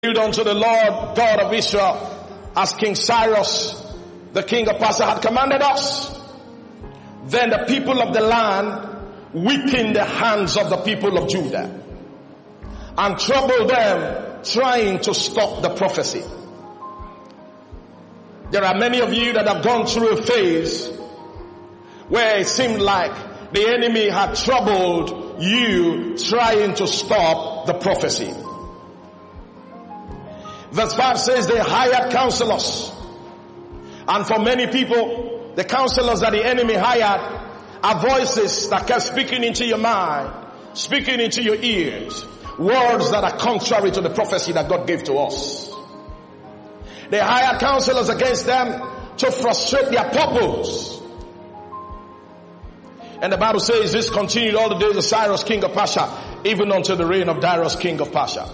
Unto the Lord God of Israel, as King Cyrus, the king of Persia, had commanded us. Then the people of the land weakened the hands of the people of Judah and troubled them, trying to stop the prophecy. There are many of you that have gone through a phase where it seemed like the enemy had troubled you, trying to stop the prophecy. Verse 5 says they hired counselors. And for many people, the counselors that the enemy hired are voices that kept speaking into your mind, speaking into your ears, words that are contrary to the prophecy that God gave to us. They hired counselors against them to frustrate their purpose. And the Bible says this continued all the days of Cyrus, king of Persia, even until the reign of Darius, king of Persia.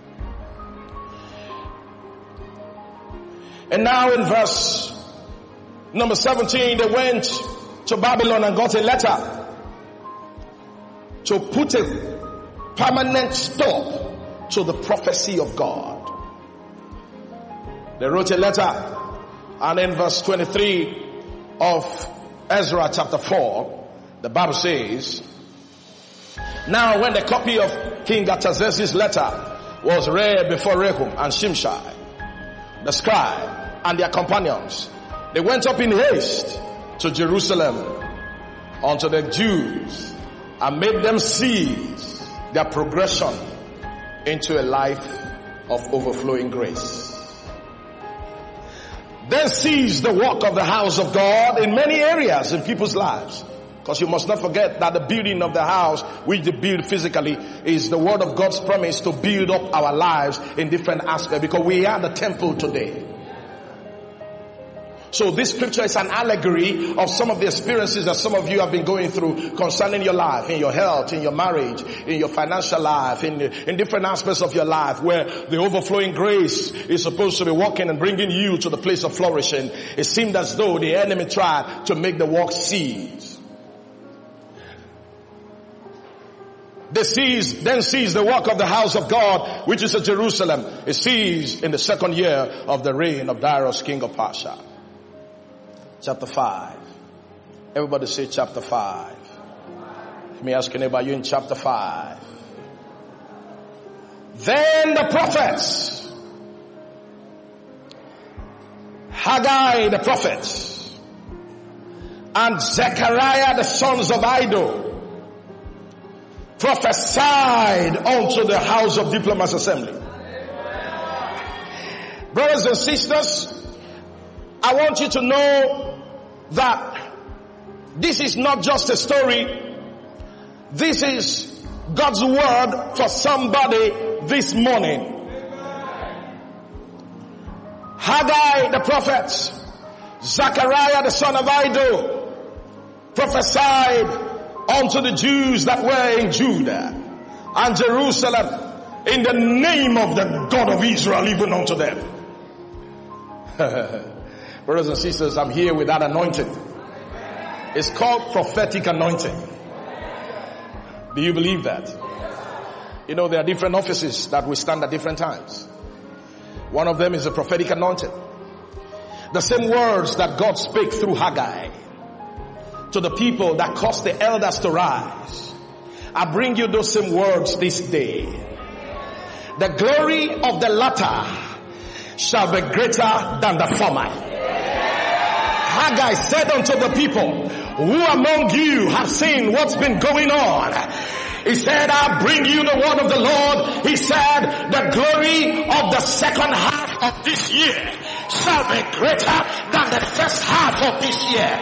And now in verse number 17, they went to Babylon and got a letter to put a permanent stop to the prophecy of God. They wrote a letter, and in verse 23 of Ezra chapter 4, the Bible says, now when the copy of King Artaxerxes' letter was read before Rehum and Shimshai, the scribe, and their companions, they went up in haste to Jerusalem unto the Jews and made them cease their progression into a life of overflowing grace. Then cease the work of the house of God in many areas in people's lives. Because you must not forget that the building of the house, which they build physically, is the word of God's promise to build up our lives in different aspects, because we are the temple today. So this scripture is an allegory of some of the experiences that some of you have been going through concerning your life, in your health, in your marriage, in your financial life, in different aspects of your life, where the overflowing grace is supposed to be working and bringing you to the place of flourishing. It seemed as though the enemy tried to make the work cease. They then seized the work of the house of God, which is at Jerusalem. It ceased in the second year of the reign of Darius, king of Persia. Chapter 5. Everybody say chapter 5. Let me ask you about you in chapter 5. Then the prophets, Haggai the prophet, and Zechariah the sons of Iddo, prophesied unto the house of Diplomats Assembly. Brothers and sisters, I want you to know that this is not just a story. This is God's word for somebody this morning. Haggai the prophet, Zechariah the son of Iddo, prophesied unto the Jews that were in Judah and Jerusalem in the name of the God of Israel, even unto them. Brothers and sisters, I'm here with that anointing. It's called prophetic anointing. Do you believe that? You know, there are different offices that we stand at different times. One of them is the prophetic anointing. The same words that God spake through Haggai to the people that caused the elders to rise, I bring you those same words this day. The glory of the latter shall be greater than the former. Haggai said unto the people, who among you have seen what's been going on? He said, I bring you the word of the Lord. He said, the glory of the second half of this year shall be greater than the first half of this year.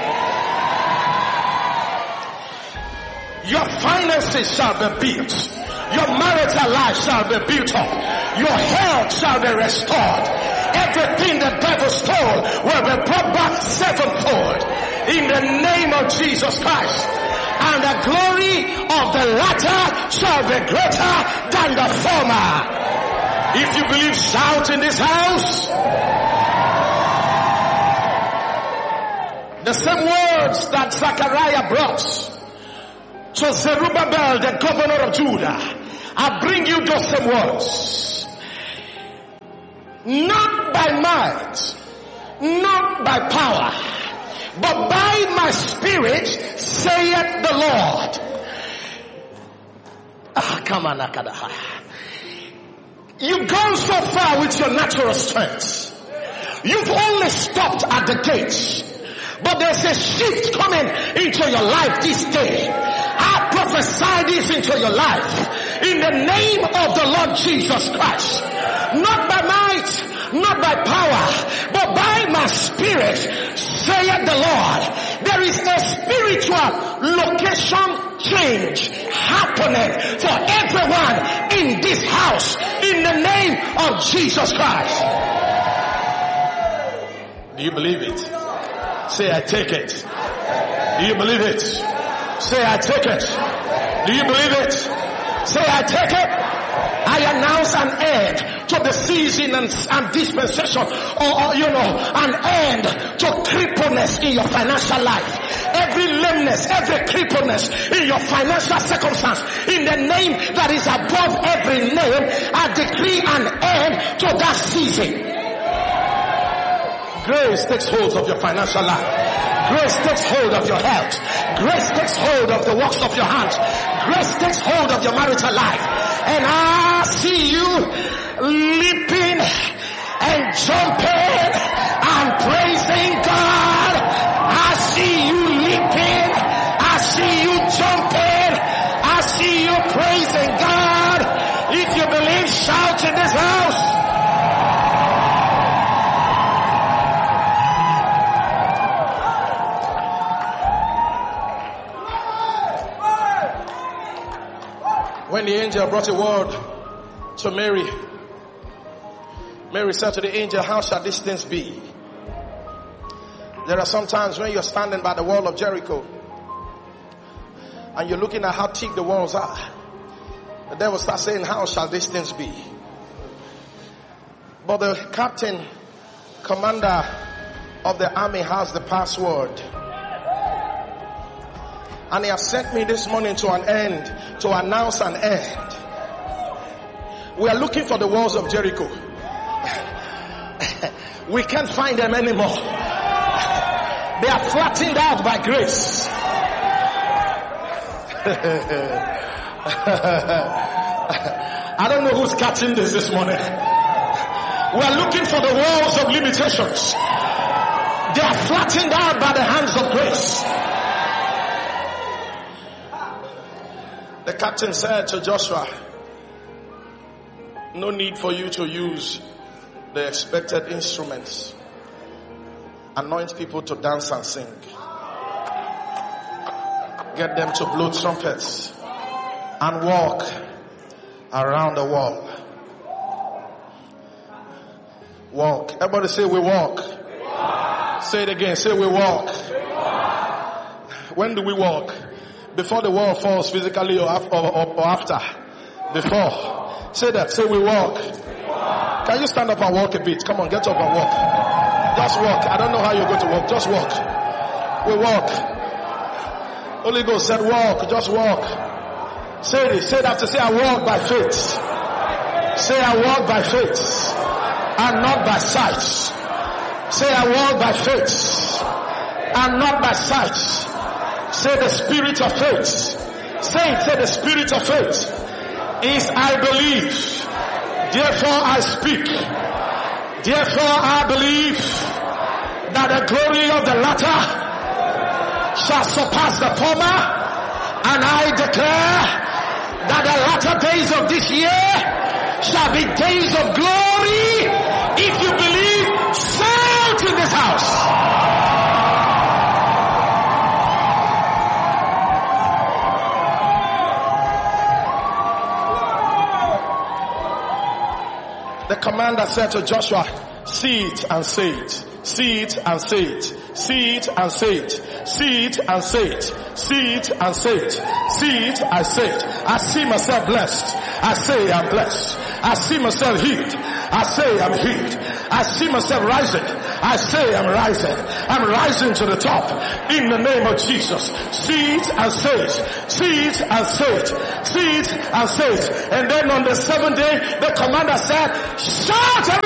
Your finances shall be built. Your marital life shall be built up. Your health shall be restored. Everything the devil stole will be brought back sevenfold in the name of Jesus Christ. And the glory of the latter shall be greater than the former. If you believe, shout in this house. The same words that Zechariah brought to Zerubbabel, the governor of Judah, I bring you those same words. not by might, not by power, but by my spirit, saith the Lord. Come on, Akadaha. You've gone so far with your natural strength. You've only stopped at the gates. But there's a shift coming into your life this day. I prophesy this into your life in the name of the Lord Jesus Christ. Not by might, not by power, but by my spirit, saith the Lord. There is a spiritual location change happening for everyone in this house in the name of Jesus Christ. Do you believe it? Say, I take it. Do you believe it? Say, I take it. Do you believe it? Say, I take it. I announce an end to the season and dispensation, or an end to crippleness in your financial life. Every lameness, every crippleness in your financial circumstance, in the name that is above every name, I decree an end to that season. Grace takes hold of your financial life. Grace takes hold of your health. Grace takes hold of the works of your hands. Grace takes hold of your marital life. And I see you leaping and jumping and praising God. I see you leaping. I see you jumping. I see you praising God. If you believe, shout in this house. When the angel brought a word to Mary, Mary said to the angel, how shall this things be? There are some times when you're standing by the wall of Jericho and you're looking at how thick the walls are. The devil starts saying, how shall these things be? But the captain, commander of the army has the password. And he has sent me this morning to an end, to announce an end. We are looking for the walls of Jericho. We can't find them anymore. They are flattened out by grace. I don't know who's catching this morning. We are looking for the walls of limitations. They are flattened out by the hands of grace. The captain said to Joshua, no need for you to use the expected instruments. Anoint people to dance and sing. Get them to blow trumpets and walk around the wall. Walk. Everybody say we walk. We walk. Say it again. Say we walk. We walk. When do we walk? Before the wall falls physically or after? Before. Say that. Say we walk. Can you stand up and walk a bit? Come on, get up and walk. Just walk. I don't know how you're going to walk. Just walk. We walk. Holy Ghost said walk. Just walk. Say this. Say that. Say I walk by faith. Say I walk by faith and not by sight. Say I walk by faith and not by sight. Say the spirit of faith. Say the spirit of faith is I believe. Therefore I speak. Therefore I believe that the glory of the latter shall surpass the former. And I declare that the latter days of this year shall be days of glory. If you believe, shout in this house. The commander said to Joshua, see it and say it. See it and say it. See it and say it. See it and say it. See it and say it. See it, I say it. I see myself blessed. I say I'm blessed. I see myself healed. I say I'm healed. I see myself rising. I say I'm rising. I'm rising to the top in the name of Jesus. See it and say it. See it and say it. See it and say it. And then on the seventh day, the commander said, shout